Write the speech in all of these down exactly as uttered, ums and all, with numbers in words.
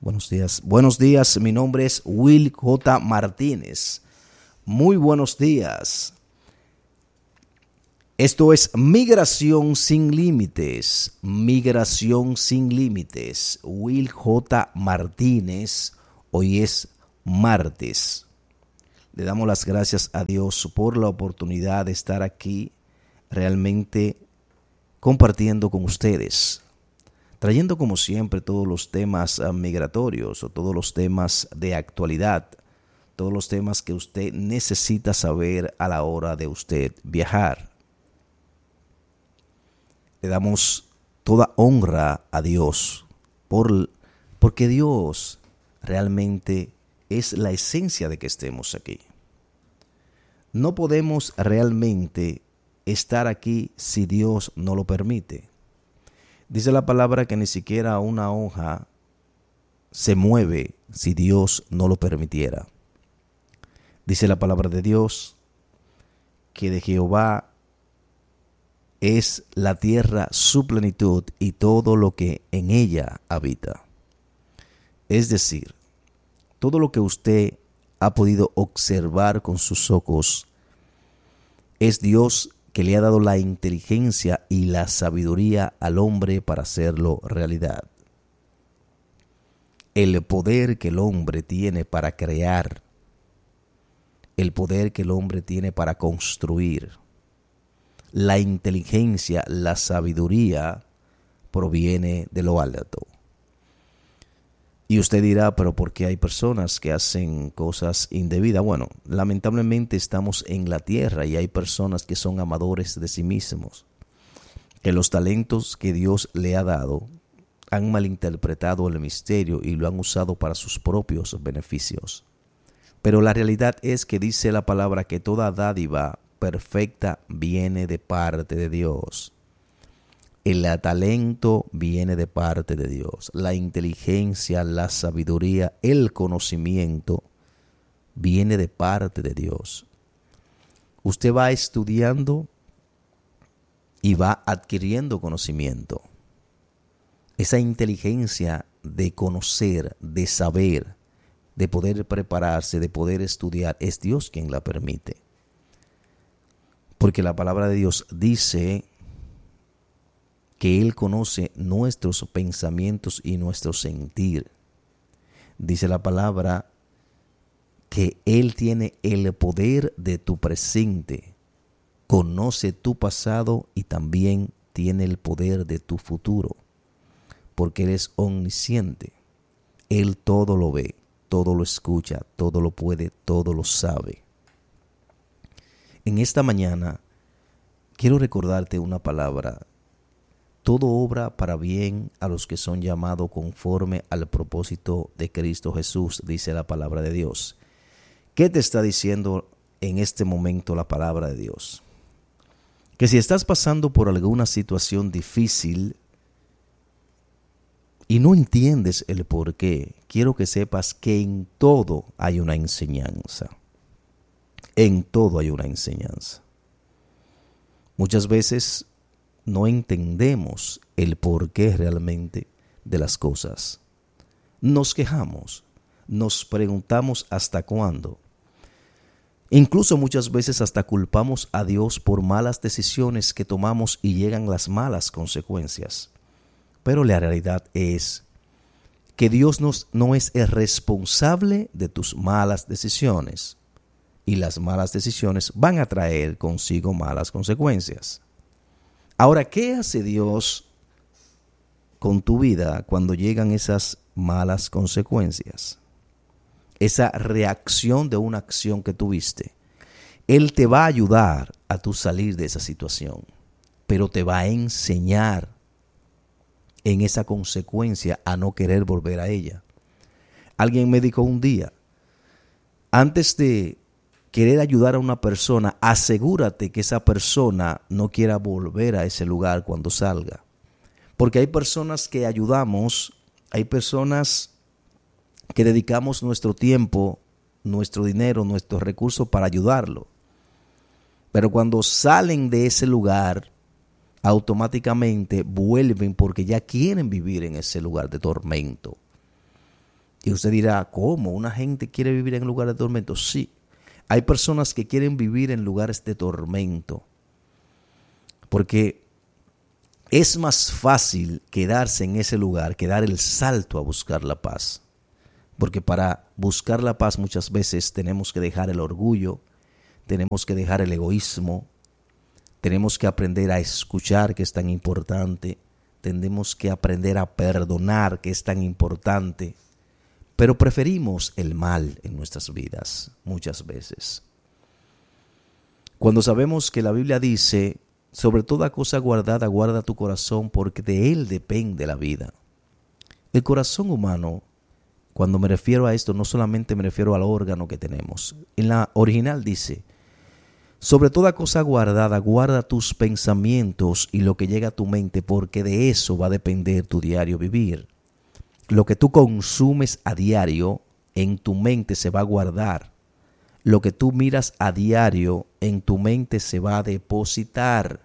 Buenos días. Buenos días, mi nombre es Will J. Martínez. Muy buenos días. Esto es Migración Sin Límites. Migración Sin Límites. Will J. Martínez. Hoy es martes. Le damos las gracias a Dios por la oportunidad de estar aquí realmente compartiendo con ustedes, trayendo como siempre todos los temas uh, migratorios o todos los temas de actualidad, todos los temas que usted necesita saber a la hora de usted viajar. Le damos toda honra a Dios por, porque Dios realmente es la esencia de que estemos aquí. No podemos realmente estar aquí si Dios no lo permite. Dice la palabra que ni siquiera una hoja se mueve si Dios no lo permitiera. Dice la palabra de Dios que de Jehová es la tierra su plenitud y todo lo que en ella habita. Es decir, todo lo que usted ha podido observar con sus ojos es Dios que le ha dado la inteligencia y la sabiduría al hombre para hacerlo realidad. El poder que el hombre tiene para crear, el poder que el hombre tiene para construir, la inteligencia, la sabiduría proviene de lo alto. Y usted dirá, pero ¿por qué hay personas que hacen cosas indebidas? Bueno, lamentablemente estamos en la tierra y hay personas que son amadores de sí mismos, que los talentos que Dios le ha dado han malinterpretado el misterio y lo han usado para sus propios beneficios. Pero la realidad es que dice la palabra que toda dádiva perfecta viene de parte de Dios. El talento viene de parte de Dios. La inteligencia, la sabiduría, el conocimiento viene de parte de Dios. Usted va estudiando y va adquiriendo conocimiento. Esa inteligencia de conocer, de saber, de poder prepararse, de poder estudiar, es Dios quien la permite. Porque la palabra de Dios dice que Él conoce nuestros pensamientos y nuestro sentir. Dice la palabra que Él tiene el poder de tu presente, conoce tu pasado y también tiene el poder de tu futuro, porque Él es omnisciente. Él todo lo ve, todo lo escucha, todo lo puede, todo lo sabe. En esta mañana quiero recordarte una palabra. Todo obra para bien a los que son llamados conforme al propósito de Cristo Jesús, dice la palabra de Dios. ¿Qué te está diciendo en este momento la palabra de Dios? Que si estás pasando por alguna situación difícil y no entiendes el por qué, quiero que sepas que en todo hay una enseñanza. En todo hay una enseñanza. Muchas veces no entendemos el porqué realmente de las cosas. Nos quejamos, nos preguntamos hasta cuándo. Incluso muchas veces hasta culpamos a Dios por malas decisiones que tomamos y llegan las malas consecuencias. Pero la realidad es que Dios nos, no es el responsable de tus malas decisiones. Y las malas decisiones van a traer consigo malas consecuencias. Ahora, ¿qué hace Dios con tu vida cuando llegan esas malas consecuencias? Esa reacción de una acción que tuviste. Él te va a ayudar a tú salir de esa situación, pero te va a enseñar en esa consecuencia a no querer volver a ella. Alguien me dijo un día, antes de querer ayudar a una persona, asegúrate que esa persona no quiera volver a ese lugar cuando salga. Porque hay personas que ayudamos, hay personas que dedicamos nuestro tiempo, nuestro dinero, nuestros recursos para ayudarlo. Pero cuando salen de ese lugar, automáticamente vuelven porque ya quieren vivir en ese lugar de tormento. Y usted dirá, ¿cómo? ¿Una gente quiere vivir en lugares de tormento? Sí. Hay personas que quieren vivir en lugares de tormento. Porque es más fácil quedarse en ese lugar que dar el salto a buscar la paz. Porque para buscar la paz muchas veces tenemos que dejar el orgullo, tenemos que dejar el egoísmo, tenemos que aprender a escuchar, que es tan importante, tenemos que aprender a perdonar, que es tan importante. Pero preferimos el mal en nuestras vidas muchas veces. Cuando sabemos que la Biblia dice, sobre toda cosa guardada, guarda tu corazón, porque de él depende la vida. El corazón humano, cuando me refiero a esto, no solamente me refiero al órgano que tenemos. En la original dice, sobre toda cosa guardada, guarda tus pensamientos y lo que llega a tu mente, porque de eso va a depender tu diario vivir. Lo que tú consumes a diario en tu mente se va a guardar. Lo que tú miras a diario en tu mente se va a depositar.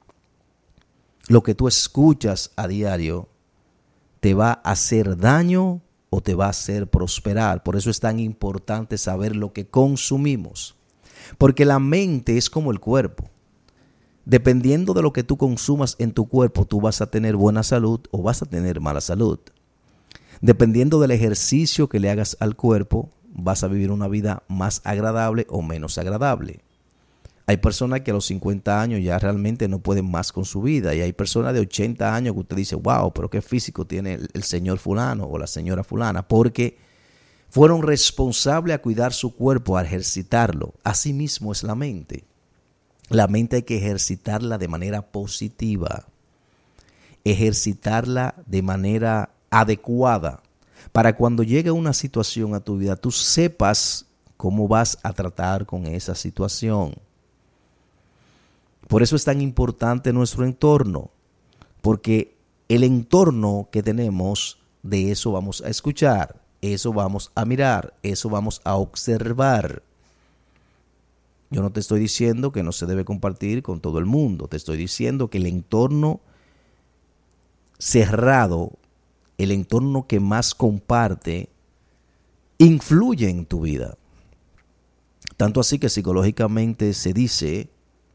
Lo que tú escuchas a diario te va a hacer daño o te va a hacer prosperar. Por eso es tan importante saber lo que consumimos. Porque la mente es como el cuerpo. Dependiendo de lo que tú consumas en tu cuerpo, tú vas a tener buena salud o vas a tener mala salud. Dependiendo del ejercicio que le hagas al cuerpo, vas a vivir una vida más agradable o menos agradable. Hay personas que a los cincuenta años ya realmente no pueden más con su vida. Y hay personas de ochenta años que usted dice, wow, pero qué físico tiene el, el señor fulano o la señora fulana. Porque fueron responsables a cuidar su cuerpo, a ejercitarlo. Así mismo es la mente. La mente hay que ejercitarla de manera positiva. Ejercitarla de manera adecuada. Para cuando llegue una situación a tu vida, tú sepas cómo vas a tratar con esa situación. Por eso es tan importante nuestro entorno, porque el entorno que tenemos, de eso vamos a escuchar, eso vamos a mirar, eso vamos a observar. Yo no te estoy diciendo que no se debe compartir con todo el mundo, te estoy diciendo que el entorno cerrado, el entorno que más comparte, influye en tu vida. Tanto así que psicológicamente se dice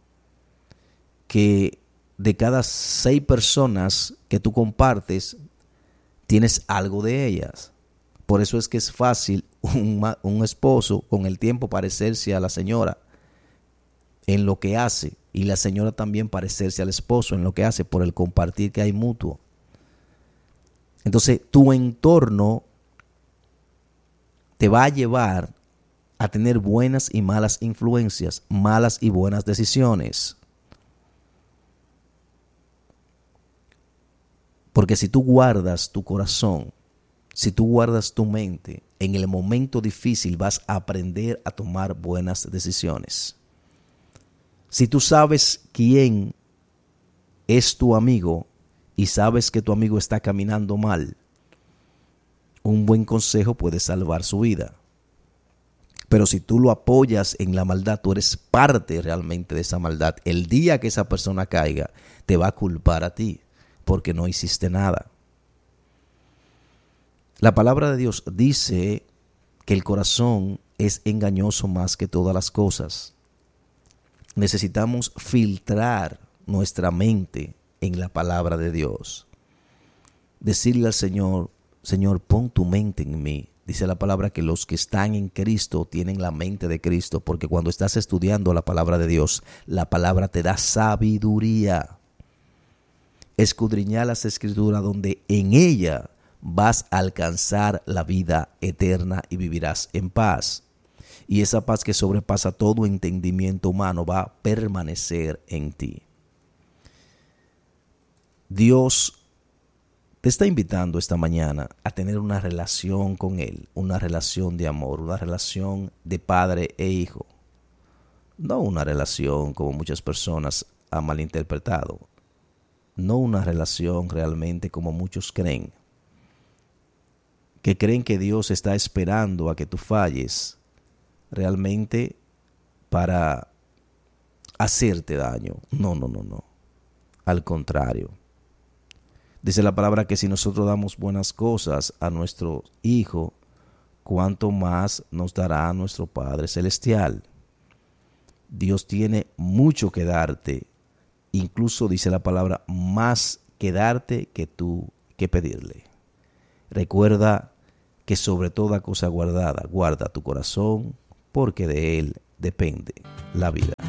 que de cada seis personas que tú compartes, tienes algo de ellas. Por eso es que es fácil un, un esposo con el tiempo parecerse a la señora en lo que hace, y la señora también parecerse al esposo en lo que hace, por el compartir que hay mutuo. Entonces, tu entorno te va a llevar a tener buenas y malas influencias, malas y buenas decisiones. Porque si tú guardas tu corazón, si tú guardas tu mente, en el momento difícil vas a aprender a tomar buenas decisiones. Si tú sabes quién es tu amigo y sabes que tu amigo está caminando mal, un buen consejo puede salvar su vida. Pero si tú lo apoyas en la maldad, tú eres parte realmente de esa maldad. El día que esa persona caiga, te va a culpar a ti, porque no hiciste nada. La palabra de Dios dice que el corazón es engañoso más que todas las cosas. Necesitamos filtrar nuestra mente en la palabra de Dios. Decirle al Señor, Señor, pon tu mente en mí. Dice la palabra que los que están en Cristo tienen la mente de Cristo, porque cuando estás estudiando la palabra de Dios, la palabra te da sabiduría. Escudriñar las Escrituras, donde en ella vas a alcanzar la vida eterna y vivirás en paz. Y esa paz que sobrepasa todo entendimiento humano va a permanecer en ti. Dios te está invitando esta mañana a tener una relación con Él, una relación de amor, una relación de padre e hijo. No una relación como muchas personas han malinterpretado. No una relación realmente como muchos creen. Que creen que Dios está esperando a que tú falles realmente para hacerte daño. No, no, no, no. Al contrario. Dice la palabra que si nosotros damos buenas cosas a nuestro hijo, cuánto más nos dará nuestro Padre Celestial. Dios tiene mucho que darte, incluso dice la palabra, más que darte que tú que pedirle. Recuerda que sobre toda cosa guardada, guarda tu corazón, porque de él depende la vida.